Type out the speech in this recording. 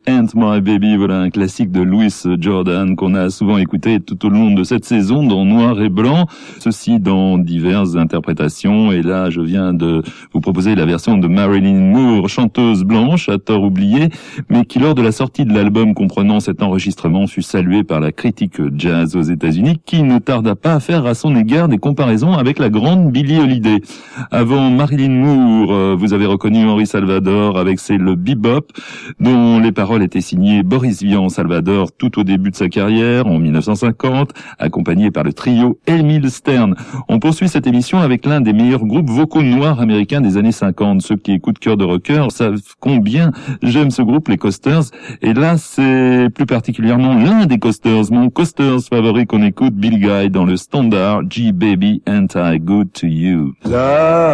Ain't My Baby, voilà un classique de Louis Jordan qu'on a souvent écouté tout au long de cette saison dans Noir et Blanc, ceci dans diverses interprétations. Et là, je viens de vous proposer la version de Marilyn Moore, chanteuse blanche, à tort oubliée, mais qui lors de la sortie de l'album comprenant cet enregistrement fut saluée par la critique jazz aux États-Unis, qui ne tarda pas à faire à son égard des comparaisons avec la grande Billie Holiday. Avant Marilyn Moore, vous avez reconnu Henri Salvador avec ses Le Bebop, dont les paroles étaient signées Boris Vian Salvador tout au début de sa carrière, en 1950, accompagné par le trio Emile Stern. On poursuit cette émission avec l'un des meilleurs groupes vocaux noirs américains des années 50. Ceux qui écoutent Cœur de Rocker savent combien j'aime ce groupe, les Coasters. Et là, c'est plus particulièrement l'un des Coasters, mon Coasters favori qu'on écoute, Bill Guy dans le standard G Baby Ain't I Good to You.